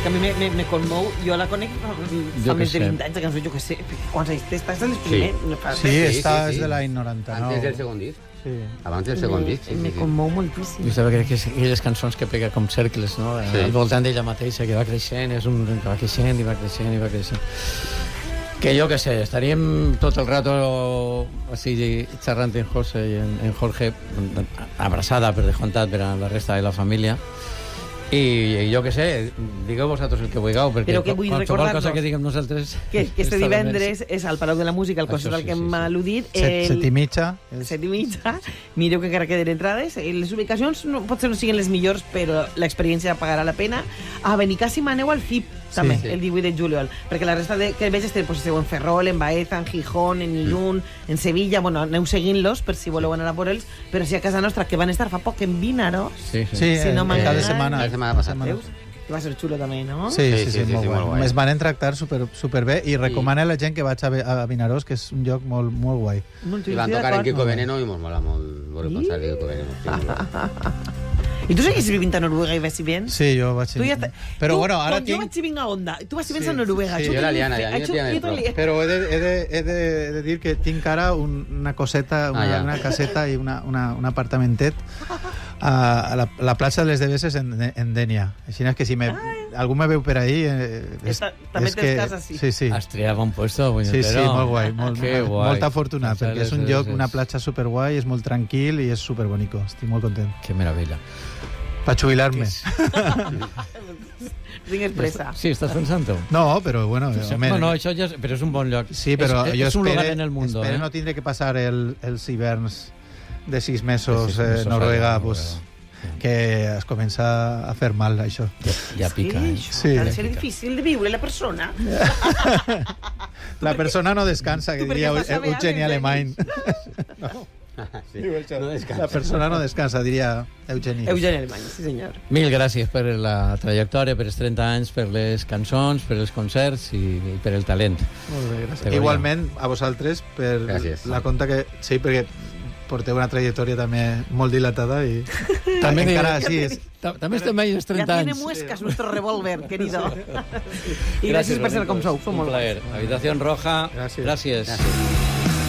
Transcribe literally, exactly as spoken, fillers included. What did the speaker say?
que a mi me, me, me conmou, jo la conec fa més de vint anys, que jo què sé, quants anys té, estàs en els primers? Sí, sí, esta sí, sí, és de l'any noranta-nou. Antes del segon disc. Sí. Abans del segon disc. Sí, me sí, conmou moltíssim. Jo crec que aquelles cançons que pega com cercles, no? Sí. Al voltant d'ella mateixa, que va creixent, és un que va creixent i va creixent i va creixent. Que jo què sé, estaríem tot el rato així xerrant en José i en, en Jorge, abraçada per descomptat per a la resta de la família. I jo què sé, digueu vosaltres el que vulgueu, perquè qualsevol cosa que diguem nosaltres... Que, que este divendres és al Palau de la Música, el concert al que hem al·ludit. Set i mitja. Set i mitja. Mireu que encara queden entrades. Les ubicacions no, potser no siguin les millors, però l'experiència pagarà la pena. A Benicàssim aneu al F I P, també, sí, sí. el divuit de juliol, perquè la resta de, que veig estem pues, en Ferrol, en Baeza, en Gijón, en Irún, mm. en Sevilla, bueno, aneu seguint-los per si voleu anar a por ells, però si a casa nostra, que van estar fa poc en Vinaros, sí, sí. sí si no eh, cada setmana. Cada setmana passat. Que va ser xulo també, no? Sí, sí, sí, sí, sí, molt, sí, molt guai. Es van tractar super, super bé i recomana a la gent que vaig a, a Vinaròs, que és un lloc molt, molt guai. Molt I van tocar en Kiko Veneno i mos mola molt veure concert de Kiko Veneno. I tu seguis vivint a Noruega i vas si bien? Sí, jo vaig... Tu ja però tu, bueno, ara quan tinc... jo vaig si vinc a Onda, tu vas si vens sí, a Noruega. Sí, jo la liana, ja, jo ja però he de, he, de, he, de, he de dir que tinc ara un, una coseta, una, ah, ja. una caseta i una, una, un apartamentet a, a la, la plaça de les Deveses en, en Dènia. Així és que si me, algú me veu per ahí... Eh, és, Esta, també tens casa, sí. Sí, sí. Has triat bon puesto, punyetero. Sí, sí, molt guai. Molt, que guai. Molta fortuna, perquè és un lloc, una platja superguai, és molt tranquil i és superbonico. Estic molt content. Que meravella. Per jubilar-me. Tinc expressa. Sí, estàs pensant-ho? No, però bueno... Sí, no, no, això ja és, però és un bon lloc. Sí, però és, jo és un espero, lugar en el mundo, espero eh? no tindré que passar el, els hiverns de sis mesos en eh, Noruega, pues, sí. que es comença a fer mal, això. Ja, ja pica, eh? Sí, ha de ser difícil de viure la persona. La persona no descansa, que diria Eugènia Alemany. No. Sí. No la persona no descansa, diria Eugeni. Eugeni Alemany, sí senyor. Mil gràcies per la trajectòria, per els trenta anys, per les cançons, per els concerts i, i per el talent. Molt bé, gràcies. Igualment a vosaltres per gràcies. La conta que... Sí, perquè porteu una trajectòria també molt dilatada i... també encara així és... També estem mai als trenta anys. Ja tiene muescas nuestro revólver, querido. I gràcies per ser com sou. Un plaer. Habitación Roja. Gràcies. Gràcies.